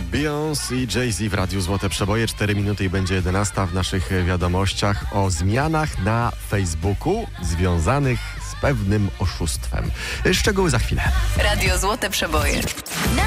Beyoncé i Jay-Z w Radiu Złote Przeboje. 4 minuty i będzie 11 w naszych wiadomościach o zmianach na Facebooku związanych z pewnym oszustwem. Szczegóły za chwilę. Radio Złote Przeboje.